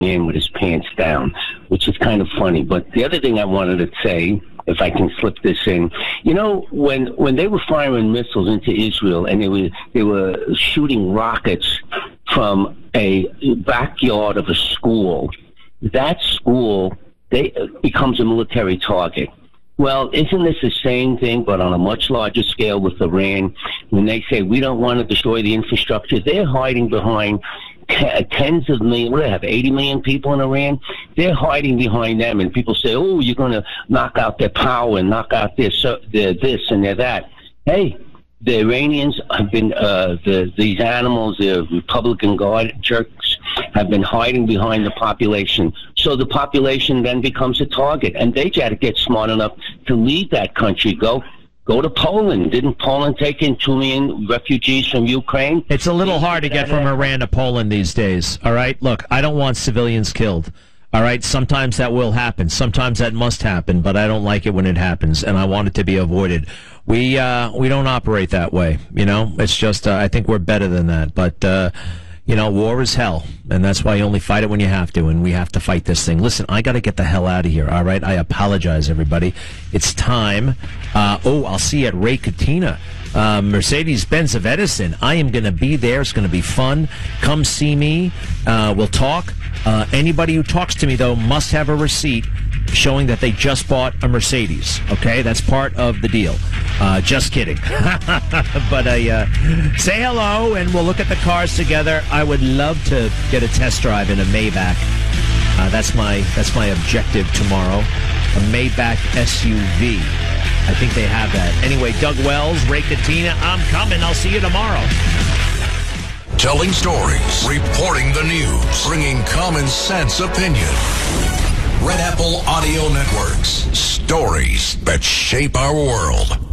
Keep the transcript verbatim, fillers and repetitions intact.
in with his pants down, which is kind of funny. But the other thing I wanted to say, if I can slip this in, you know, when when they were firing missiles into Israel and they were they were shooting rockets from a backyard of a school, that school they becomes a military target. Well, isn't this the same thing, but on a much larger scale with Iran? When they say we don't want to destroy the infrastructure, they're hiding behind tens of millions. What do they have, eighty million people in Iran? They're hiding behind them, and people say, oh, you're going to knock out their power and knock out their, their this and their that. Hey, the Iranians have been, uh, the, these animals, the Republican Guard jerks, have been hiding behind the population. So the population then becomes a target, and they got to get smart enough to leave that country. Go go to Poland. Didn't Poland take in two million refugees from Ukraine? It's a little hard to get from Iran to Poland these days, all right? Look, I don't want civilians killed, all right? Sometimes that will happen. Sometimes that must happen, but I don't like it when it happens, and I want it to be avoided. We uh, we don't operate that way, you know? It's just, uh, I think we're better than that, but... Uh, You know, war is hell, and that's why you only fight it when you have to, and we have to fight this thing. Listen, I got to get the hell out of here, all right? I apologize, everybody. It's time. Uh, oh, I'll see you at Ray Katina, uh, Mercedes-Benz of Edison. I am going to be there. It's going to be fun. Come see me. Uh, we'll talk. Uh, anybody who talks to me, though, must have a receipt showing that they just bought a Mercedes, okay? That's part of the deal. Uh, just kidding. But uh, uh, say hello, and we'll look at the cars together. I would love to get a test drive in a Maybach. Uh, that's my that's my objective tomorrow, a Maybach S U V. I think they have that. Anyway, Doug Wells, Ray Katina, I'm coming. I'll see you tomorrow. Telling stories, reporting the news, bringing common sense opinion. Red Apple Audio Networks. Stories that shape our world.